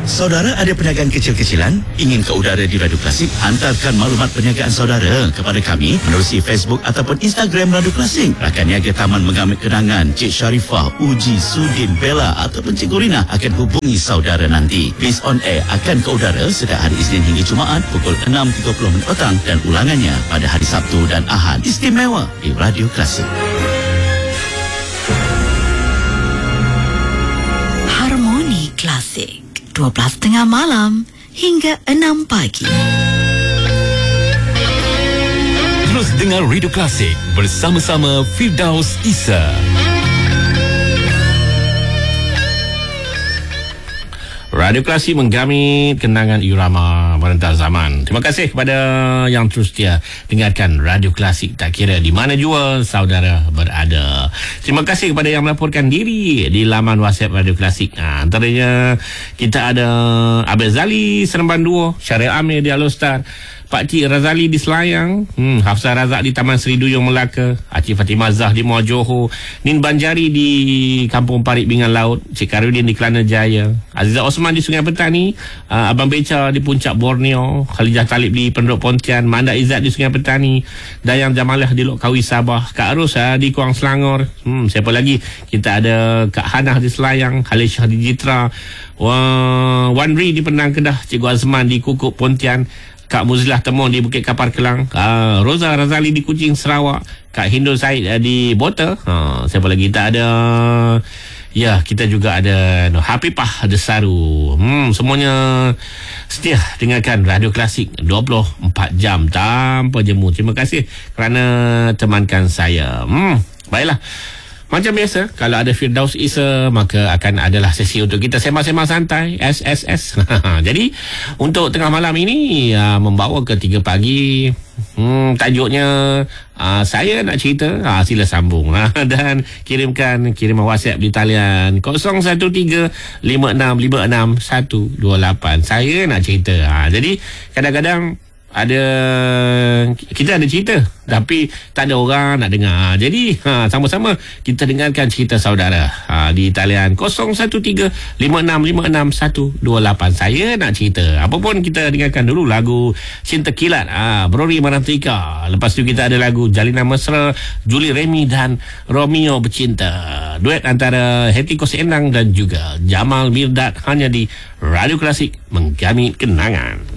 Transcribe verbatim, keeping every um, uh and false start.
Saudara ada perniagaan kecil-kecilan? Ingin ke udara di Radio Klasik? Hantarkan maklumat perniagaan saudara kepada kami menerusi Facebook ataupun Instagram Radio Klasik. Rakan niaga Taman Mengamit Kenangan, Cik Sharifah, Uji, Sudin, Bella ataupun Cik Gorina akan hubungi saudara nanti. Biz on Air akan ke udara setiap hari Isnin hingga Jumaat pukul enam tiga puluh minit petang dan ulangannya pada hari Sabtu dan Ahad istimewa di Radio Klasik. Harmoni Klasik dua belas tiga puluh malam hingga enam pagi. Terus dengar Radio Klasik bersama-sama Firdaus Isa. Radio Klasik menggamit kenangan irama merentas zaman. Terima kasih kepada yang terus setia dengarkan Radio Klasik tak kira di mana jua saudara berada. Terima kasih kepada yang melaporkan diri di laman WhatsApp Radio Klasik. Ha, antaranya kita ada Abel Zali Seremban dua, Syariah Amir di Alostar, Pak Cik Razali di Selayang, hmm, Hafsah Razak di Taman Seri Duyung Melaka, Acik Fatimah Zah di Muar Johor, Nin Banjari di Kampung Parit Bingan Laut, Cik Karudin di Kelana Jaya, Azizah Osman di Sungai Petani, uh, Abang Beca di Puncak Borneo, Khalijah Talib di Penduduk Pontian, Manda Izzat di Sungai Petani, Dayang Jamalah di Lok Kawi Sabah, Kak Arus uh, di Kuang Selangor, hmm, siapa lagi? Kita ada Kak Hanah di Selayang, Khalid Shah di Jitra, Wan Ri di Penang Kedah, Cikgu Azman di Kukuk Pontian, Kak Muzilah Temon di Bukit Kapar Kelang, uh, Roza Razali di Kuching Sarawak, Kak Hindul Said uh, di Bota, uh, siapa lagi? Kita ada, ya, kita juga ada no, Hapipah Desaru. Hmm, semuanya setia dengarkan Radio Klasik dua puluh empat jam tanpa jemu. Terima kasih kerana temankan saya. Hmm, baiklah. Macam biasa, kalau ada Firdaus Isa, maka akan adalah sesi untuk kita sembang-sembang santai, S S S. Jadi, untuk tengah malam ini, uh, membawa ke tiga pagi, hmm, tajuknya, uh, saya nak cerita, uh, sila sambung. Dan kirimkan kiriman WhatsApp di talian kosong satu tiga lima enam lima enam satu dua lapan. Saya nak cerita. Uh, jadi, kadang-kadang, ada kita ada cerita tapi tak ada orang nak dengar. Jadi ha, sama-sama kita dengarkan cerita saudara ha, di talian kosong satu tiga lima enam lima enam satu dua lapan. Saya nak cerita. Apa pun kita dengarkan dulu lagu Cinta Kilat ha, Brori Marantika. Lepas tu kita ada lagu Jalina Mesra, Julie Remy dan Romeo Bercinta. Duet antara Hetty Kos Endang dan juga Jamal Mirdad hanya di Radio Klasik menggamit kenangan.